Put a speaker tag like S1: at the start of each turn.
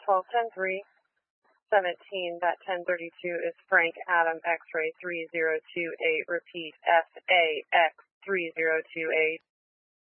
S1: 12-10-3, 17, that 1032 is Frank Adam X-ray 3028, repeat FAX 3028.